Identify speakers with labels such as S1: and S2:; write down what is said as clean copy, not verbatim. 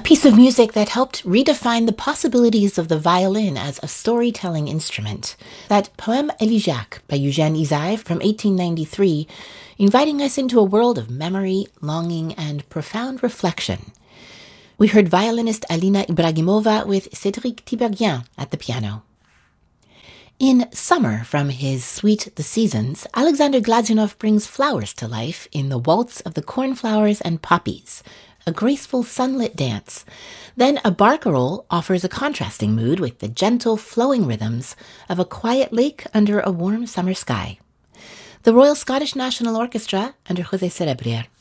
S1: piece of music that helped redefine the possibilities of the violin as a storytelling instrument. That Poème élégiaque by Eugène Ysaÿe from 1893, inviting us into a world of memory, longing, and profound reflection. We heard violinist Alina Ibragimova with Cédric Tiberghien at the piano. In Summer, from his suite The Seasons, Alexander Glazunov brings flowers to life in the Waltz of the Cornflowers and Poppies, a graceful sunlit dance. Then a barcarolle offers a contrasting mood with the gentle flowing rhythms of a quiet lake under a warm summer sky. The Royal Scottish National Orchestra, under José Cerebrier,